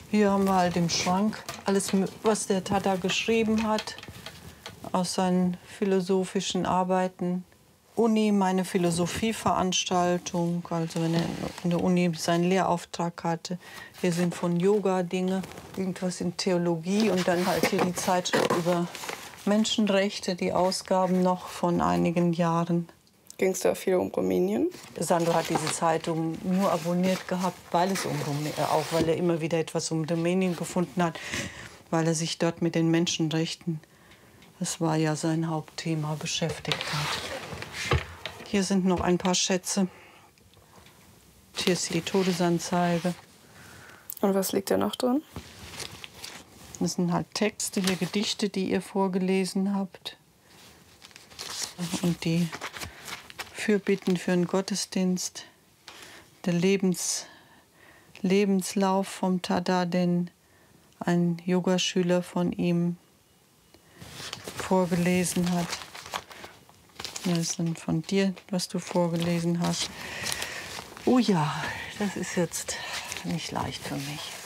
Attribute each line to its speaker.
Speaker 1: Hier haben wir halt im Schrank alles, was der Tada geschrieben hat, aus seinen philosophischen Arbeiten. Uni, meine Philosophieveranstaltung, also wenn er in der Uni seinen Lehrauftrag hatte. Hier sind von Yoga Dinge, irgendwas in Theologie und dann halt hier die Zeitschrift über Menschenrechte, die Ausgaben noch von einigen Jahren.
Speaker 2: Ging es da viel um Rumänien?
Speaker 1: Sandro hat diese Zeitung nur abonniert gehabt, weil es auch weil er immer wieder etwas um Rumänien gefunden hat, weil er sich dort mit den Menschenrechten, das war ja sein Hauptthema, beschäftigt hat. Hier sind noch ein paar Schätze. Hier ist die Todesanzeige.
Speaker 2: Und was liegt da noch drin?
Speaker 1: Das sind halt Texte, hier Gedichte, die ihr vorgelesen habt. Und die Fürbitten für einen Gottesdienst. Der Lebenslauf vom Tada, den ein Yogaschüler von ihm vorgelesen hat. Das ist dann von dir, was du vorgelesen hast. Oh ja, das ist jetzt nicht leicht für mich.